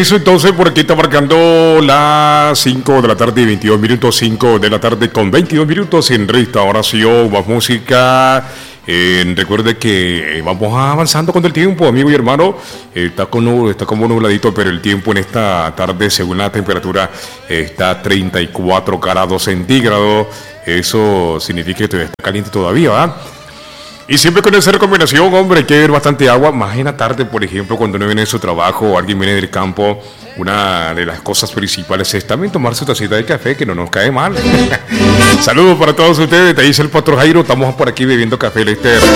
eso entonces por aquí está marcando las 5 de la tarde y 22 minutos, 5 de la tarde con 22 minutos en Restauración, más música. Recuerde que vamos avanzando con el tiempo, amigo y hermano. Está como nubladito, pero el tiempo en esta tarde, según la temperatura, está a 34 grados centígrados. Eso significa que todavía está caliente todavía, ¿verdad? Y siempre con esa recomendación, hombre, hay que beber bastante agua. Más en la tarde, por ejemplo, cuando uno viene de su trabajo o alguien viene del campo, una de las cosas principales es también tomar su tacita de café, que no nos cae mal. Saludos para todos ustedes. Te dice el Pastor Jairo. Estamos por aquí bebiendo café Lester.